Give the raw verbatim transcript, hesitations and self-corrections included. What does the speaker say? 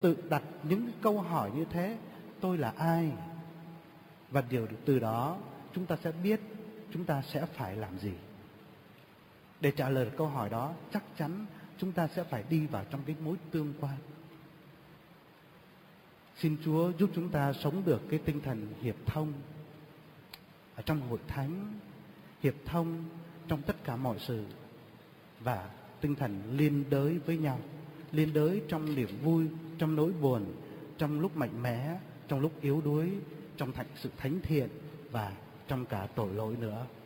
tự đặt những câu hỏi như thế: tôi là ai? Và điều từ đó chúng ta sẽ biết chúng ta sẽ phải làm gì. Để trả lời câu hỏi đó, chắc chắn chúng ta sẽ phải đi vào trong cái mối tương quan. Xin Chúa giúp chúng ta sống được cái tinh thần hiệp thông ở trong hội thánh, hiệp thông trong tất cả mọi sự, và tinh thần liên đới với nhau, liên đới trong niềm vui, trong nỗi buồn, trong lúc mạnh mẽ, trong lúc yếu đuối, trong thành sự thánh thiện và trong cả tội lỗi nữa.